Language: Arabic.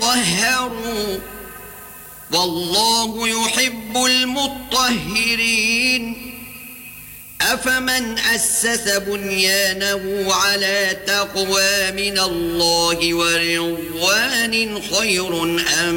وطهروا والله يحب المطهرين أفمن أسس بنيانه على تقوى من الله ورضوان خير أم